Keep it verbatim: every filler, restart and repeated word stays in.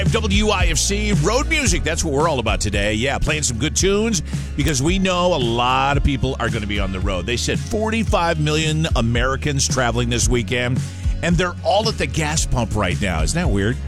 five W I F C Road Music. That's what we're all about today. Yeah, playing some good tunes because we know a lot of people are going to be on the road. They said forty-five million Americans traveling this weekend, and they're all at the gas pump right now. Isn't that weird?